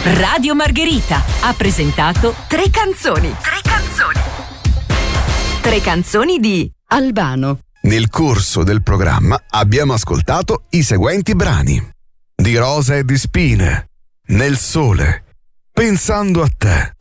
Radio Margherita ha presentato Tre canzoni. Tre canzoni di Albano. Nel corso del programma abbiamo ascoltato i seguenti brani: Di rosa e di spine, Nel sole, Pensando a te,